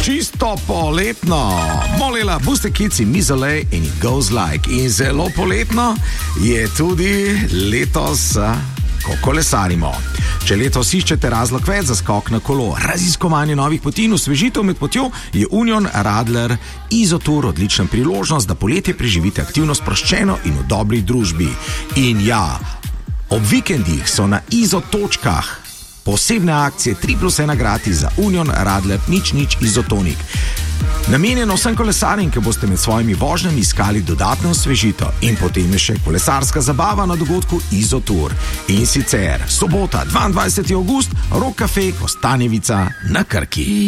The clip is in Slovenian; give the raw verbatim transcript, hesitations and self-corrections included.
Čisto poletno. Molila, boste kici mizole in it goes like. In zelo poletno je tudi letos, ko kolesarimo. Če letos iščete razlog več za skok na kolo, raziskovanje novih poti in osvežitev med potjo, je Union Radler Izotour odlična priložnost, da poletje preživite aktivno, sproščeno in v dobri družbi. In ja, ob vikendih so na izotočkah posebne akcije tri plus ena gratis za Union Radler nič nič izotonik. Namenjeno vsem kolesarjem, ki boste med svojimi vožnjami iskali dodatno osvežitev, in potem je še kolesarska zabava na dogodku Izotour. In sicer sobota dvaindvajseti avgust, Rock Cafe Kostanjevica na Krki.